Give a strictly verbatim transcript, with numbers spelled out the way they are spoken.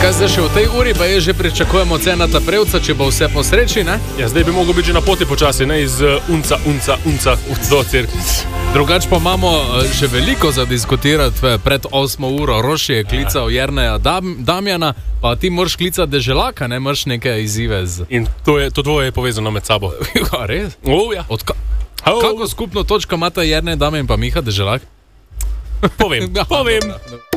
Kaj zdaj še v tej uri, pa je že pričakujemo Cenata Prevca, če bo vse po sreči, ne? Ja, zdaj bi mogel biti že na poti počasi, ne iz uh, unca, unca, unca do cirka. Drugač pa imamo še veliko za diskutirati pred osmo uro. Roši je klical Jerneja Dam, Damjana, pa ti moraš klicati Deželaka, ne moraš neke izzive z... In to, je, to dvoje je povezano med sabo. Ja, res? Oh, ja. Odka... Kako skupno točko imata Jernej Damjan pa Miha Deželak? Povem, povem.